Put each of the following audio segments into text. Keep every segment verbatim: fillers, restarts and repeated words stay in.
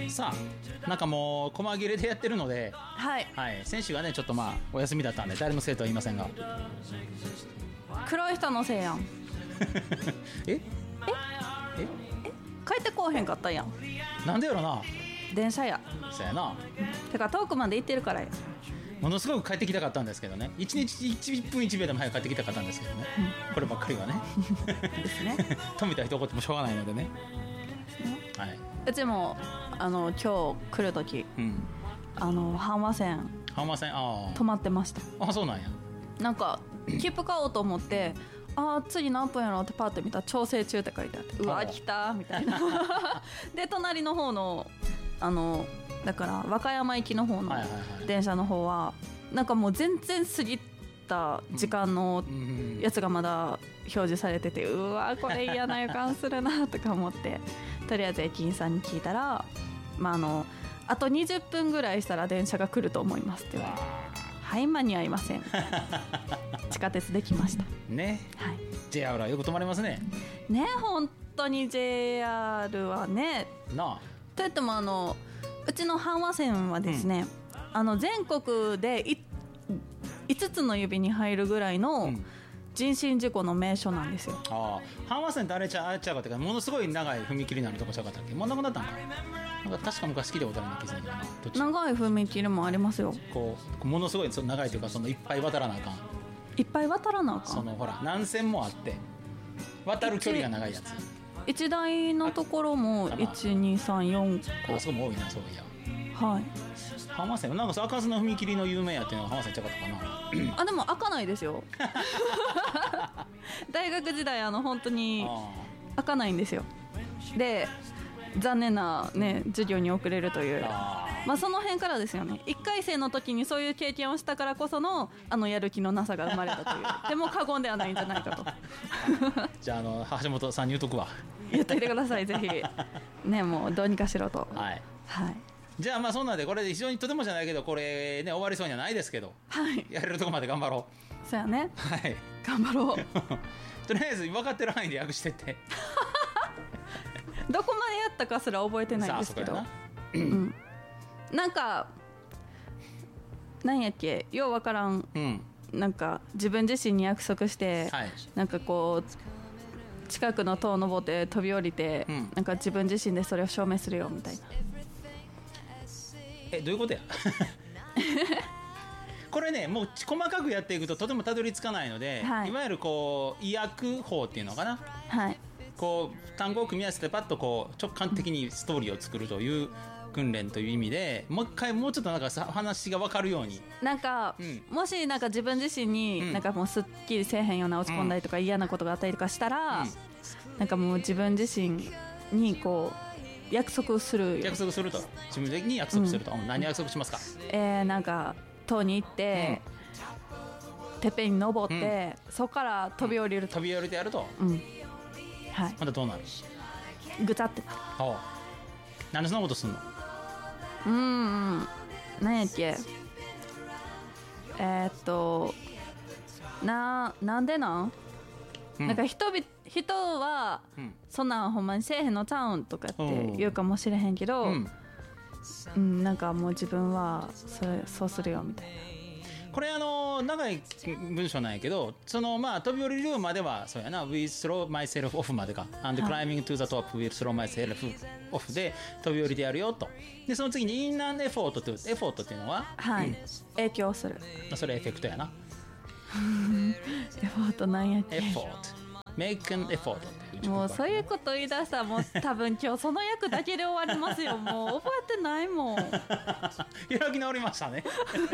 さあなんかもう細切れでやってるので、 はい、 はい、選手がねちょっとまあお休みだったんで誰のせいとは言いませんが黒い人のせいやんええええ帰ってこうへんかったやん。 なんでやろな。 電車や。 そうやな。 てか遠くまで行ってるからや。 ものすごく帰ってきたかったんですけどね。いちにちいっぷんいちびょうでも早く帰ってきたかったんですけどね、うん、こればっかりはねですね富田一言もしょうがないのでね、はい、 うちもあの今日来るとき、うん、あの阪和線阪和線あ止まってました。 あ、そうなんや。 なんか切符買おうと思ってあー次何分やろってパッと見たら調整中って書いてあって、うわ来たみたいなで隣の方のあのだから和歌山行きの方の電車の方はなんかもう全然過ぎた時間のやつがまだ表示されてて、うわこれ嫌な予感するなとか思ってとりあえず駅員さんに聞いたら、まあ、あのあとにじゅっぷんぐらいしたら電車が来ると思いますって言われて、はい間に合いません地下鉄できましたね、はい、ジェイアール はよく止まりますね。 ね本当に ジェイアール はねなあ。 といってもあのうちの阪和線はですね、うん、あの全国でいつつの指に入るぐらいの人身事故の名所なんですよ、うん、 ああ阪和線ってあれちゃうかってかものすごい長い踏切になるとこちゃうかったっけ。もうなくなったんかなんか確か昔聞いたことあるんだけど長い踏切もありますよ。 こうものすごい長いというかそのいっぱい渡らなあかんいっぱい渡らなあかんそのほら何線もあって渡る距離が長いやつ一台のところもいちにさんよんこあそこも多いな。そういやはい阪和線なんか開かずの踏切の有名やっていうのは阪和線ちゃうかったかなあでも開かないですよ大学時代あの本当に開かないんですよ。で残念な、ね、授業に遅れるというあ、まあ、その辺からですよね。いっかい生の時にそういう経験をしたからこそのあのやる気のなさが生まれたというでも過言ではないんじゃないかとじゃあ、 あの橋本さんに言うとくわ言っといてくださいぜひねもうどうにかしろと、 はいはい、 じゃあまあそんなんでこれで非常にとてもじゃないけどこれね終わりそうにはないですけど、 はい、 やれるとこまで頑張ろう。そうやね、 はい、 頑張ろうとりあえず分かってる範囲で訳してってどこまでやったかすら覚えてないんですけどな、うん、なんかなんやっけようわからん、うん、なんか自分自身に約束して、はい、なんかこう近くの塔登って飛び降りて、うん、なんか自分自身でそれを証明するよみたいな。 えどういうことやこれねもう細かくやっていくととてもたどり着かないので、はい、いわゆるこう意訳法っていうのかな、はい、こう単語を組み合わせてパッとこう直感的にストーリーを作るという訓練という意味でもう一回もうちょっとなんか話が分かるようになんか、うん、 もしなんか自分自身になんかもうすっきりせえへんような落ち込んだりとか嫌なことがあったりとかしたら、うん、なんかもう自分自身にこう約束する約束すると自分的に約束すると、うん、何約束しますか。 えー、なんか塔に行って、うん、てっぺんに登って、うん、そこから飛び降りると、 飛び降りてやると、 うんはい、 またどうなるぐたってなる。 なんでそんなことすんの。 うーん何やっけえー、っとななんでなん、うん、なんか人び人は、うん、そんなんほんまにせえへんのちゃうんとかって言うかもしれへんけど、うんうん、なんかもう自分はそれそうするよみたいな。 これあの長い文章なんやけどそのまあ飛び降りるまではそうやな We throw myself off までか And climbing to the top We throw myself off で飛び降りてやるよと。でその次に In an effort というエフォートっていうのは、 はいうん、影響する。 それエフェクトやなエフォートなんやっけ。 エフォート Make an effort もうそういうこと言い出したらもう多分今日その役だけで終わりますよ。もう覚えてないもん開き直りましたね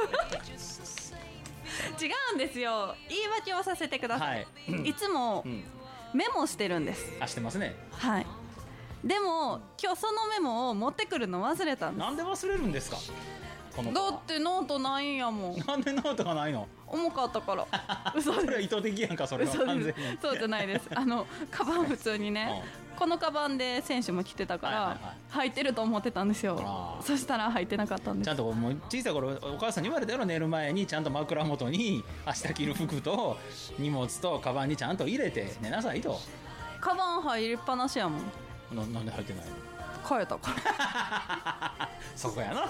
違うんですよ。言い訳をさせてください、はい、いつもメモしてるんです、 うん、あしてますね。 はいでも今日そのメモを持ってくるの忘れたんです。 なんで忘れるんですか。このだってノートないんやもん。 なんでノートがないの。 重かったから嘘です。それは意図的やんか。それは完全にそうじゃないです。あのカバン普通にね、うん、このカバンで選手も着てたから、はいはいはい、履いてると思ってたんですよ。そしたら履いてなかったんです。 ちゃんともう小さい頃お母さんに言われたやろ。寝る前にちゃんと枕元に明日着る服と荷物とカバンにちゃんと入れて寝なさいと。 カバン入りっぱなしやもん。 な, なんで入ってないの。 変えたからそこやな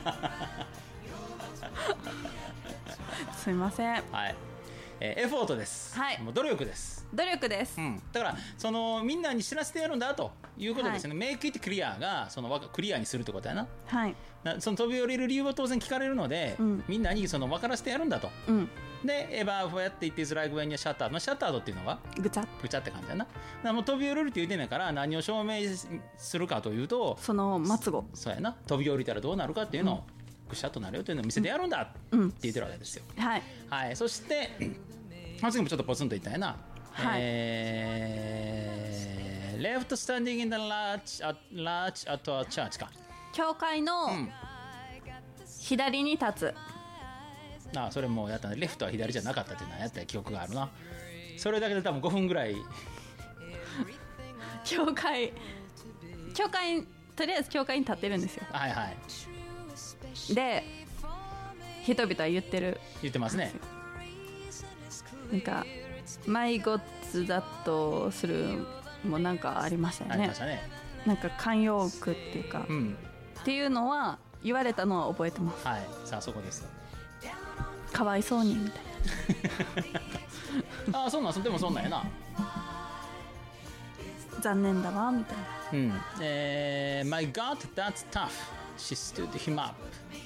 すいません。 はい、えー、エフォートです、 はい、 もう努力です。 努力です、 うん、だからそのみんなに知らせてやるんだということですね、はい、メイクイットクリアがそのクリアにするってことやな、 はい、 その飛び降りる理由は当然聞かれるので、うん、みんなにその分からせてやるんだと、うん、でエバーフォーやっていってイズライクウェンにシャッターのシャッタードっていうのはぐちゃぐちゃって感じだな。だからもう飛び降りるって言うてんねんから何を証明するかというとその末語そうやな飛び降りたらどうなるかっていうのを、うん、ぐしゃっとなるよというのを見せてやるんだって言ってるわけですよ、 うん、はい、 はい、そして次もちょっとポツンと言ったんやな、はい、えー、Left standing in the large, large at a church か教会の左に立つ、 うん、ああそれもうやったね。レフトは左じゃなかったっていうのはやった記憶があるな。それだけで多分ごふんぐらい教会教会とりあえず教会に立ってるんですよ。 はいはい。 で人々は言ってる言ってますね。 なんかマイゴッツだとするもなんかありましたよね。 ありましたね。 なんか慣用句っていうか、うん、っていうのは言われたのは覚えてます。 はい。さあそこですよ。 かわいそうにみたいな。ああそうなん。でもそんなんやな。 残念だわみたいな。 うん。えー、My God, that's tough. She stood him up.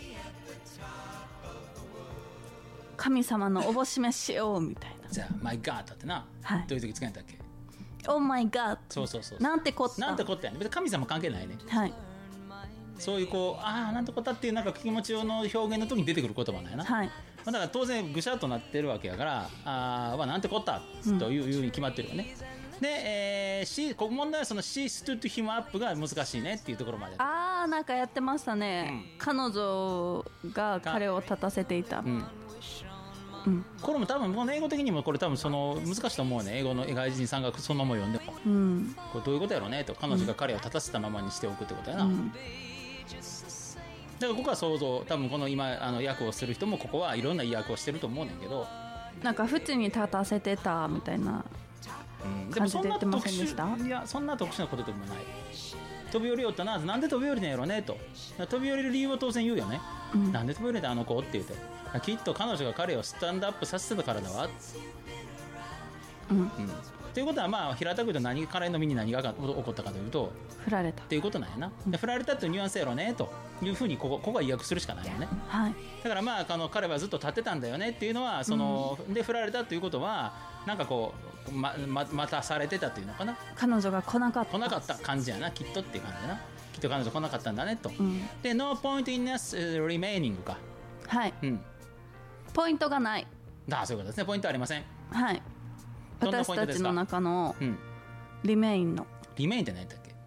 神様のおぼしめしようみたいな。 じゃあ My God ってな、はい、どういう時使うんだっけ。 Oh my God。 そうそうそう。 なんてこった。 なんてこったやね。別に神様関係ないね。 はい。 そういうこうああなんてこったっていうなんか気持ちの表現の時に出てくる言葉なんやな。 はい。 だから当然ぐしゃっとなってるわけやからああなんてこったという、うん、いうに決まってるよね。で、えー、ここ問題はその She stood him up が難しいねっていうところまで。 ああなんかやってましたね、うん、彼女が彼を立たせていた、うんうん、これも多分この英語的にもこれ多分その難しいと思うね。英語の外人さんがそのまま読んでも、うん、これどういうことやろうねと彼女が彼を立たせたままにしておくってことやな、うん、だからここは想像多分この今あの訳をする人もここはいろんな訳をしてると思うねんけどなんか縁に立たせてたみたいな感じで言ってませんでした？ うん、いやそんな特殊なことでもない。飛び降りよったななんで飛び降りたんやろねと飛び降りる理由は当然言うよね、うん、なんで飛び降りたあの子って言ってきっと彼女が彼をスタンドアップさせてたからだわ、うんうん、ということはまあ平たく言うと何彼の身に何が起こったかというと振られたっていうことなんやな、うん、で振られたっていうニュアンスやろねというふうにここここは意訳するしかないよね、 はい、 だからまああの彼はずっと立ってたんだよねっていうのはその、うん、で振られたということはなんかこうまま待たされてたっていうのかな。 彼女が来なかった来なかった感じやなきっとっていう感じやな。きっと彼女来なかったんだねと、うん、で No point in us remaining かはい、うん、ポイントがないだそういうことですね。ポイントありません。 はい私たちの中のリメインの、うん、 リメインって何だっけ、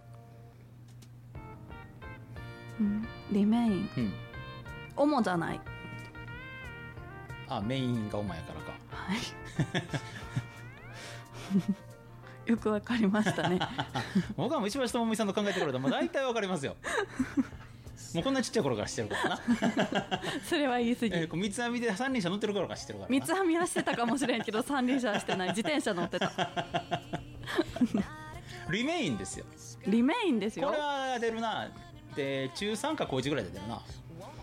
うん、リメイン、うん、主じゃない。 あメインが主やからかはいよくわかりましたね僕はもう石橋智美さんの考えてくれたらもう大体わかりますよもうこんなちっちゃい頃から知ってるからなそれは言い過ぎ、 えー、三つ編みで三輪車乗ってる頃から知ってるから三つ編みはしてたかもしれんけど三輪車はしてない。自転車乗ってたリメインですよ。 リメインですよ。 これは出るな。で中さんか高いちぐらいで出るな。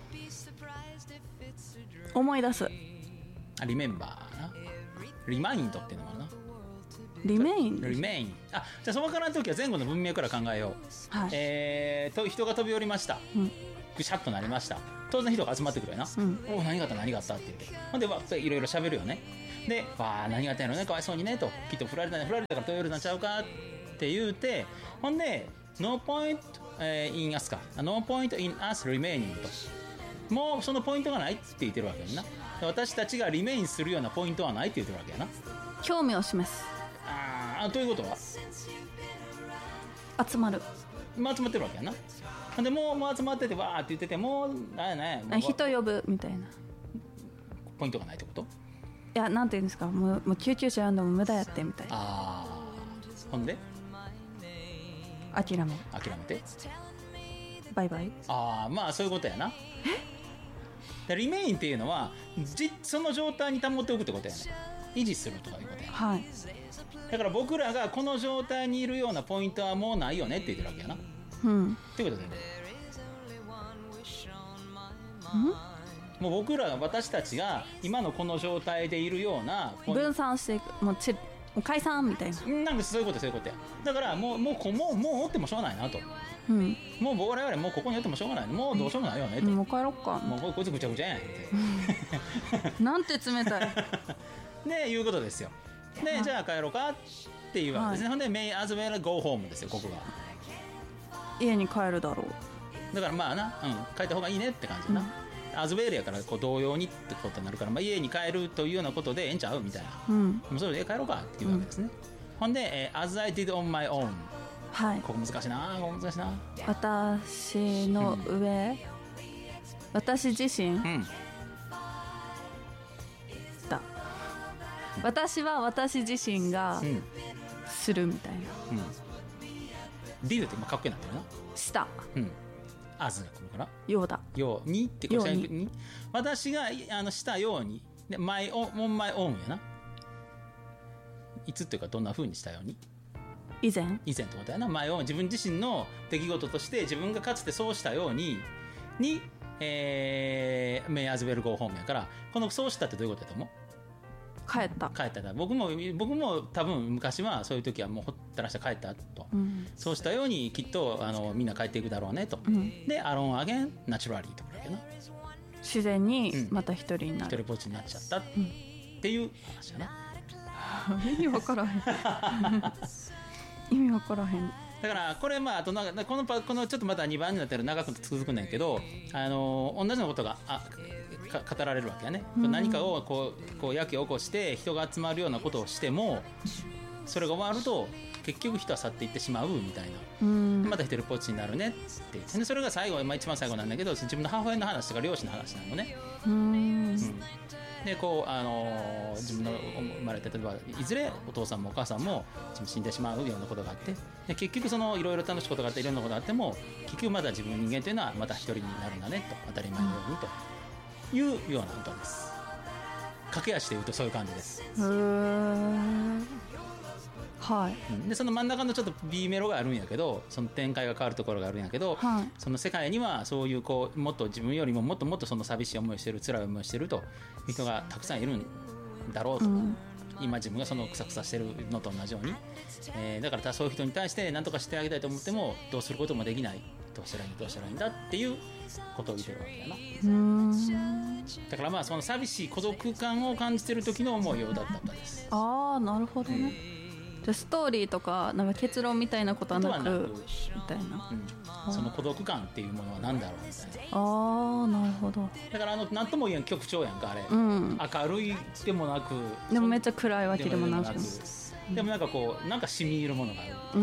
思い出す。 あリメンバーな。リマインドっていうのもあるな。 リメインリメイン。あじゃあそのからの時は前後の文脈から考えよう、はいえー、と人が飛び降りました、うん、ぐしゃっとなりました。当然人が集まってくるよな、うん、お何があった何があったって言ってほんでわいろいろ喋るよね。でわあ何があったんやろねかわいそうにねときっと振られたね振られたから飛び降りたんちゃうかって言うてほんで No point、えー、in us か No point in us remaining ともうそのポイントがないって言ってるわけやな。私たちがリメインするようなポイントはないって言ってるわけやな。 興味を示す。 ああということは集まる、 まあ、集まってるわけやな。でもう、もう集まっててわーって言っててもうなんやね人呼ぶみたいなポイントがないってこと。 いやなんていうんですかもう、もう救急車呼んでも無駄やってみたいな。 あほんで諦め諦めてバイバイ。 ああまあそういうことやな。でリメインっていうのはじその状態に保っておくってことやね。維持するとかいうことやね。 はい。 だから僕らがこの状態にいるようなポイントはもうないよねって言ってるわけやな。 うん、 ということでね、もう僕ら私たちが今のこの状態でいるような分散していく、もうちもう解散みたいな、 なんかそういうことそういうことや。だからもうもうこもうもうおってもしょうがないなと、うん、もう我々もうここにおってもしょうがない、もうどうしようもないよねと、 もう帰ろっか、 もうこいつぐちゃぐちゃやんって、 なんて冷たいねいうことですよ。で、はい、じゃあ帰ろうかっていうわけですね、はい、ほんで May as well go home ですよ。ここが家に帰るだろう、だからまあな、うん、帰った方がいいねって感じな、うん、アズウェルやからこう同様にってことになるから、まあ、家に帰るというようなことでええんちゃうみたいな、うん、もうそれで帰ろうかっていうわけですね、うん、ほんで、えー、as I did on my own、はい、ここ難しいな、ここ難しいな、 私の上、うん、私自身、うん、だ私は私自身がするみたいな、うんうん、did って今かっこいいなってるな、 した、うん、 as が来るからようだようにってこうに私があのしたようにで my own my own やな、いつっていうかどんな風にしたように、 以前以前ってことやな、my own 自分自身の出来事として自分がかつてそうしたようにに、えー、may as well go home やから、このそうしたってどういうことやと思う？ 帰った帰った僕も僕も多分昔はそういう時はもうほったらして帰ったと、うん、そうしたようにきっとあのみんな帰っていくだろうねと、うん、でアロンアゲンナチュラリーとかだけどな、 自然にまた一人になる、 一人ぼっちになっちゃったっていう話だな、 うん、意味わからへん意味わからへん。 だからこれまああとなんかこのこのちょっとまたにばんになったら長く続くんだけど、あの同じようなことがあ語られるわけやね、うん、何かをこうこうやけ起こして人が集まるようなことをしてもそれが終わると結局人は去っていってしまうみたいな、うん、また一人ぽっちになるねって言って、それが最後、まあ、一番最後なんだけど自分の母親の話とか両親の話なのね、うん、うん、でこう、あのー、自分の生まれて例えばいずれお父さんもお母さんも死んでしまうようなことがあって、で結局そのいろいろ楽しいことがあっていろんなことがあっても結局まだ自分の人間というのはまた一人になるんだねと、当たり前のようにというような歌です。駆け足で言うとそういう感じです。へー、はい、でその真ん中のちょっと B メロがあるんやけど、その展開が変わるところがあるんやけど、はい、その世界にはそういうこうもっと自分よりももっともっとその寂しい思いしてる辛い思いしてるという人がたくさんいるんだろうと、うん、今自分がそのクサクサしてるのと同じように、えー、だからそういう人に対して何とかしてあげたいと思ってもどうすることもできない、どうしたらいいどうしたらいいんだっていうことを言ってるわけだな。うーん、だからまあその寂しい孤独感を感じてる時の思いを歌った歌です。 ああ、なるほどね。じゃストーリーとかなんか結論みたいなことはなくみたいな、 うん、その孤独感っていうものは何だろうみたいな。 ああ、なるほど。 だからあの何とも言えん曲調やんかあれ、うん、明るいでもなくでもめっちゃ暗いわけでもなく、 でもなんかこうなんか染み入るものがある、うん、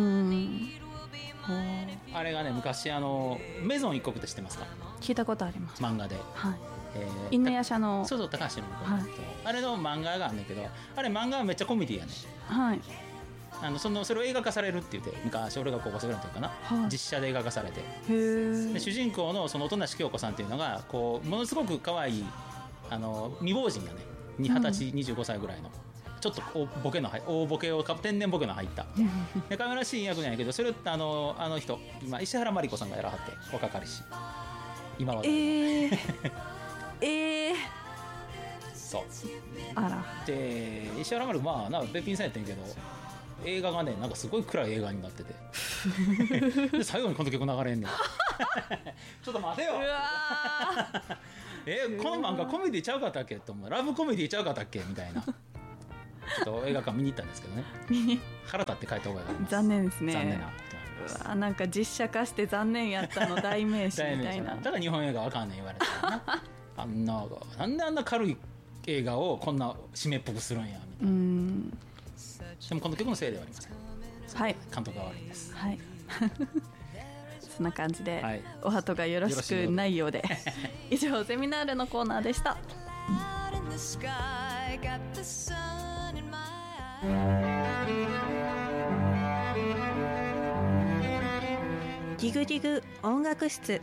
あれがね昔あのメゾン一国って知ってますか？ 聞いたことあります。 漫画で、はい、 えー、犬夜叉のそうそう高橋の子、はい、あれの漫画があるんだけど、あれ漫画はめっちゃコメディやね、はい、あの そ, のそれを映画化されるって言って昔俺が高校生ぐらいの時かな、はい、実写で映画化されて、へで主人公のその音無京子さんっていうのがこうものすごく可愛いあの未亡人がね二十歳にじゅうごさいぐらいの、ちょっと大ボケの大ボケを天然ボケの入ったで可愛らしい役なんやけど、それをあのあの人今石原まり子さんがやらはって若かりし今は、ね、えー、えー、そうあらで石原まり子まあなんかべっぴんさんやってんけど映画がねなんかすごい暗い映画になっててで最後にこの曲流れんねんちょっと待てようわえこの漫画コメディちゃうかったっけと思う、ラブコメディちゃうかったっけみたいなちょっと映画館見に行ったんですけどね腹立って帰った方がいい。 残念ですね。 残念なうわなんか実写化して残念やったの代名詞みたいなだから日本映画あかんねん言われたらなあんななんであんな軽い映画をこんな締めっぽくするんやみたいな。うん、でもこの曲のせいではありません。はい、監督が悪いです。はいそんな感じで、はい、お鳩がよろしくないようで以上セミナールのコーナーでした。 ジグジグ音楽室。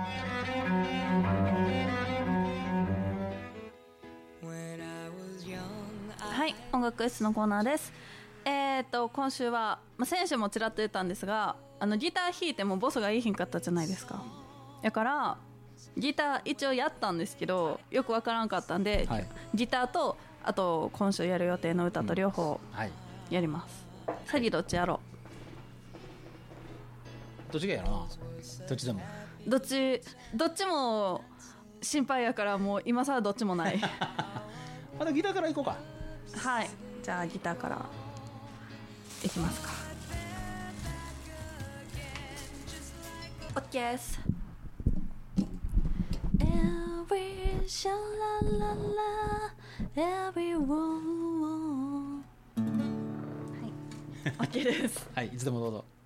はい、音楽室のコーナーです。えーと今週は、まあ、先週もちらっと言ったんですが、 あのギター弾いてもボスがいいひんかったじゃないですか。だからギター一応やったんですけどよくわからんかったんで、はい、ギターとあと今週やる予定の歌と両方やります、うんはい、次どっちやろう。どっちがやろな。どっちでもどっちどっちも心配やからもう今更どっちもないまたギターからいこうか。 はい、じゃあギターからいきますか。 OK です。 Every sha-la-la-la everyone はい OK ですはい、いつでもどうぞ。